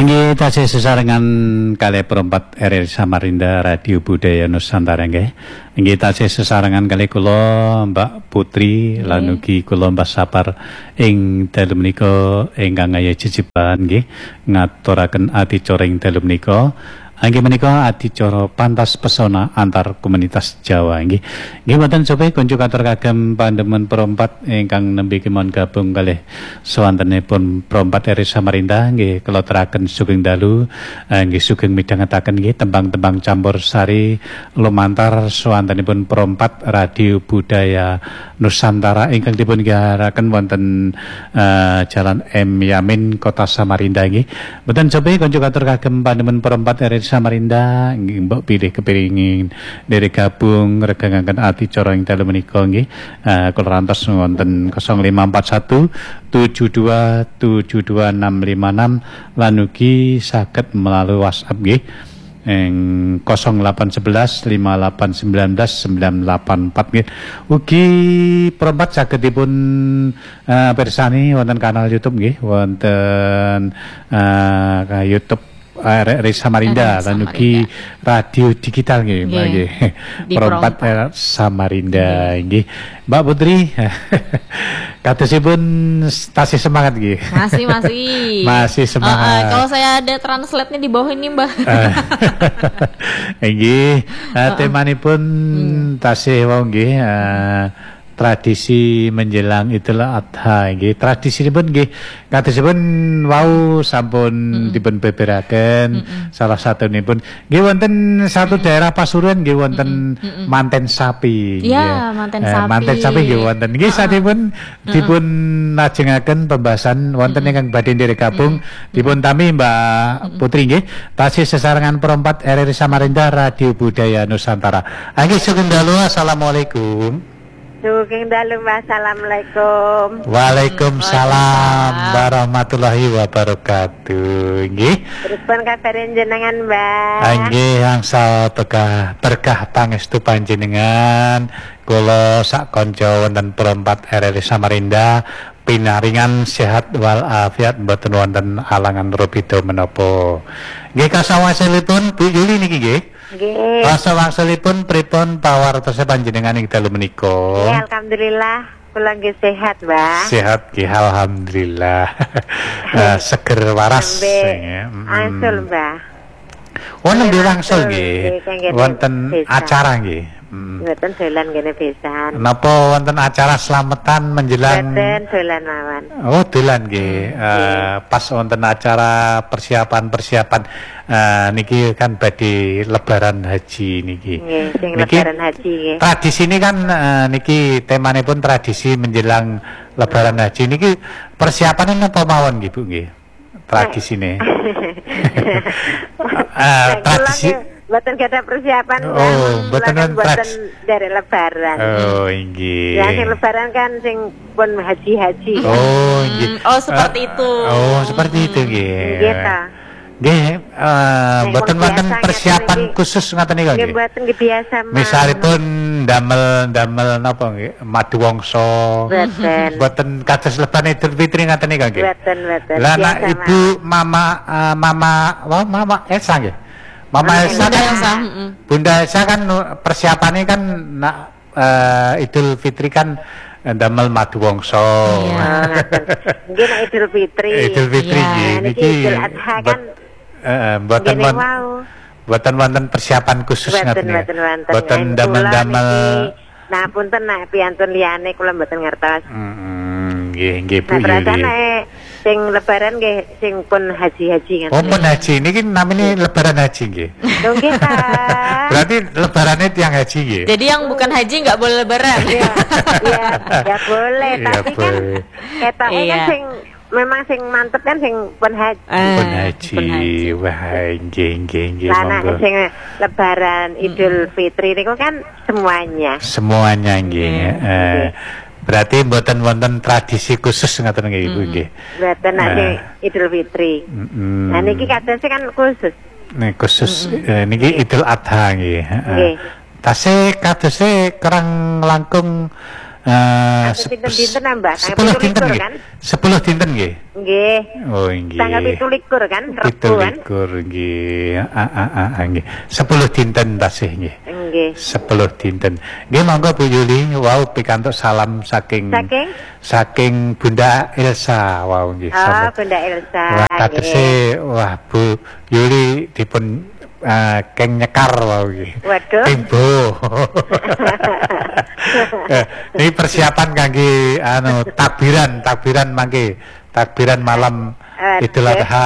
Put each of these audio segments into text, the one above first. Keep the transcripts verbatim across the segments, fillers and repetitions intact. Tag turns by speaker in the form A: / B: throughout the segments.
A: Anggi tasih sesarengan kali perempat R R I Samarinda Radio Budaya Nusantara nggih. Anggi tasih sesarengan kali kula Mbak Putri okay. lan ugi kula Mbah Sapar ing dalu menika ingkang ngaya jejeban nggih ngaturaken adicara ing dalu menika. Anggi menika adicara pantas pesona antar komunitas Jawa nggih. Nggih mboten sope kunjuk atur kagem pandemen perempat ingkang nembe kemawon gabung kalih sawantenipun perempat R I Samarinda nggih kula teraken sugeng dalu nggih sugeng midhangetaken nggih tembang-tembang campur sari lumantar sawantenipun perempat Radio Budaya Nusantara ingkang dipun gaharaken wonten uh, Jalan M Yamin Kota Samarinda nggih. Mboten sope kunjuk atur kagem pandemen perempat R I Samarinda nggih mbok pilih kepingin dari gabung regangaken adicara ing dalu menika nggih uh, kula rantos wonten nol lima empat satu tujuh dua tujuh dua enam lima enam lan ugi saged melalui WhatsApp nggih ing nol delapan satu satu lima delapan sembilan sembilan delapan empat nggih. Ugi perempat saged dipun uh, pirsani wonten kanal YouTube nggih wonten uh, YouTube R R I Samarinda lan ugi radio digital nggih Mbak nggih. Perempat Samarinda nggih. Mbak Putri katosipun tasih semangat nggih.
B: Masih masih.
A: Masih semangat.
B: Uh, uh, kalau saya ada translate-nya di bawah ini Mbak.
A: Nggih, uh, temanipun hmm. tasih wau nggih uh, tradisi menjelang Idul Adha nggih. Tradisinipun nggih katosipun wau sampun mm. dipun beberaken mm -mm. salah satunipun nggih wonten satu mm. daerah Pasuruan nggih wonten mm -mm. manten sapi.
B: Iya, manten
A: eh,
B: sapi.
A: Manten sapi nggih wonten. Nggih uh -uh. sadipun uh -uh. dipun lajengaken pembahasan wonten ingkang badhe nderek gabung mm -mm. dipun tami Mbak Putri nggih. Tasih sesarengan perempat R R I Samarinda Radio Budaya Nusantara. Nggih sugeng dalu assalamualaikum.
C: Sugeng dalu Mbak, assalamualaikum.
A: Waalaikumsalam warahmatullahi wabarakatuh. Nggih.
C: Terus pun kabarin jenengan Mbak.
A: Nggih angsal berkah berkah pangestu panjenengan. Kula sak kanca wonten perempat R R I Samarinda pinaringan sehat wal afiat mboten wonten alangan robida menapa. Nggih kasawasilipun Bu Yuli niki nggih.
C: Nggih.
A: Kasawasilipun pripun pawartos panjenengan ing dalu menika?
C: Ya alhamdulillah kula nggih sehat, Mbak.
A: Sehat nggih alhamdulillah. uh, seger waras
C: nggih. Angsul, Mbak.
A: Oh nembe wangsul nggih. Wonten acara nggih.
C: Mboten dolan kene besan.
A: Napa wonten acara slametan menjelang
C: Mboten dolan mawon.
A: Oh, dolan nggih. Uh, pas wonten acara persiapan-persiapan uh, niki kan badhe lebaran haji niki.
C: Nggih, sing lebaran haji nggih.
A: Tradisi ini kan uh, niki temanipun tradisi menjelang lebaran haji niki persiapannya napa mawon nggih Bu nggih? Tradisine. uh, tradisi
C: Buatan kita persiapan
A: oh,
C: kan,
A: buatan
C: buatan dari lebaran.
A: Oh, inggih.
C: Ya, sing lebaran kan sing pun haji-haji.
A: Oh, inggih.
B: Oh, seperti uh, itu.
A: Oh, seperti itu nggih.
C: Nggih ta.
A: Nggih, eh mboten wonten persiapan khusus ngoten niku nggih.
C: Nggih, mboten biasa.
A: Misalipun damel-damel napa nggih, madu wangsa.
C: Mboten.
A: Mboten kados lebaran Idul Fitri ngoten niku nggih.
C: Mboten, mboten.
A: Lah anak Ibu Mama uh, Mama, wah Mama Elsa nggih. Mama Elsa kan, Elsa. Bunda Elsa kan persiapannya kan nak uh, Idul Fitri kan damel madu wangsa.
C: Iya, nggih nek Idul Fitri.
A: Idul Fitri nggih
C: niki Idul Adha kan
A: heeh mboten mboten wonten persiapan khusus
C: ngoten niku.
A: Mboten damel-damel.
C: Nah, punten nek piantun liyane kula mboten ngertos.
A: Heeh, nggih nggih Bu.
C: Nah, sing lebaran nggih sing pun haji-haji ngoten.
A: Oh, pun haji niki namine lebaran haji nggih.
C: Lho nggih ta.
A: Berarti lebarannya tiang haji nggih.
B: Jadi yang bukan haji enggak boleh lebaran.
C: Iya. Iya, ya boleh, tapi kan ketoke kan sing memang sing mantep kan sing pun haji.
A: Pun haji. Wah, nggih nggih nggih.
C: Lah nek sing lebaran Idul Fitri niku kan semuanya.
A: Semuanya nggih. Eh berarti mboten wonten tradisi khusus ngoten nggih Ibu nggih.
C: Mboten nek sing Idul Fitri. Nah niki kadang kan khusus.
A: Nek khusus niki Idul Adha nggih.
C: Nggih.
A: Tasih kadose kerang langkung Eh,
C: Aku dinten-dinten nambah.
A: sepuluh dinten nggih.
C: Kan?
A: sepuluh dinten nggih.
C: Nggih.
A: Oh nggih.
C: Tanggal pitulikur kan, Rebo kan.
A: Pitulikur nggih. Ah ah ah ah, nggih. sepuluh dinten tasih nggih.
C: Nggih.
A: sepuluh dinten. Nggih monggo Bu Yuli, wow pikantuk salam saking
C: Saking
A: saking Bunda Elsa, wow nggih.
C: Oh,
A: Salam.
C: Bunda Elsa.
A: Wah katese wah Bu Yuli dipun uh, keng nyekar wow nggih.
C: Waduh.
A: Timbo. Eh, ini persiapan kangge anu takbiran, takbiran mangke, takbiran malam
C: Aduh.
A: Idul Adha.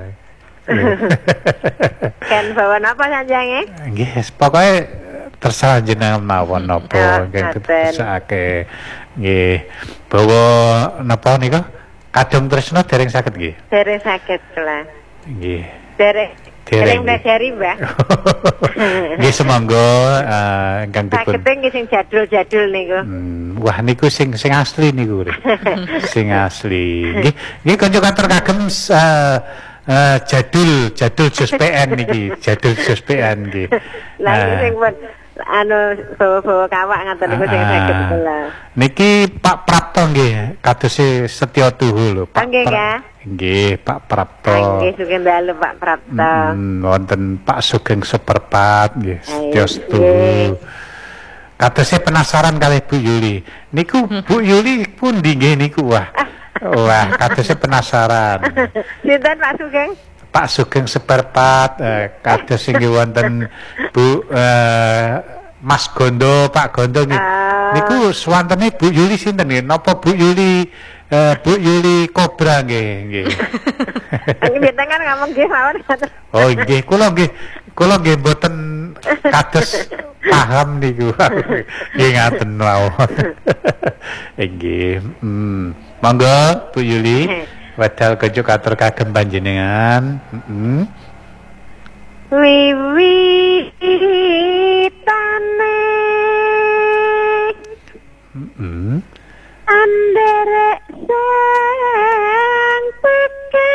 C: Kan bawa napa sanjange?
A: Nggih, pokoke terserah jenengan mawon napa
C: Oh,
A: nggih
C: ngoten.
A: dipesake. Nggih, bawa napa nika? Kadung tresno dereng saged nggih.
C: Dereng sakit lah.
A: Nggih.
C: Dereng.
A: Dereng,
C: Dereng
A: nggih.
C: dari Mbak.
A: Nggih semonggo eh, ingkang dipun
C: Sakite nggih sing jadul-jadul niku.
A: Hmm, wah niku sing sing asli niku. Re. Sing asli. Nggih, nggih kanca kantor kagem uh, uh, jadul jadul Jos P N niki, jadul Jos P N nggih.
C: Lah iki
A: Eh,
C: sing pun anu bawa-bawa kawak ngoten niku sing
A: ah,
C: sakit kula.
A: Niki Pak Prapto nggih, kadose Setya Tuhu lho, Pak.
C: Nggih,
A: Pra-
C: Kak.
A: Nggih, Pak Prapto.
C: Nggih sugeng dalu Pak Prapto.
A: Hmm, wonten Pak Sugeng Seperpat nggih, Setya
C: Ayo,
A: Tuhu. Kata saya penasaran kali Bu Yuli. Niku Bu Yuli pun nggih niku wah. Wah, kata saya penasaran.
C: Sinten Pak Sugeng?
A: Pak Sugeng Seperpat, eh, kata sing wonten Bu eh, Mas Gondo, Pak Gondo nggih.
C: Ah.
A: Niku swantene Bu Yuli sinten nggih? Napa Bu Yuli eh, Bu Yuli Kobra nggih nggih.
C: Nggih kan ngomong nggih mawon.
A: Oh nggih, kula nggih kula nggih mboten kados paham niku. Nggih ngaten mawon. Nggih. Hmm. Monggo Bu Yuli, wedal kejuk atur kagem panjenengan. Heeh.
C: Wiwitane
A: Heeh.
C: anderek sang peke.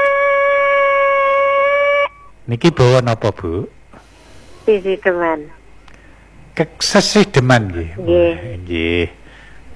A: Niki bawa napa, Bu?
C: Sisi teman.
A: Kesesih deman nggih.
C: Nggih.
A: Nggih.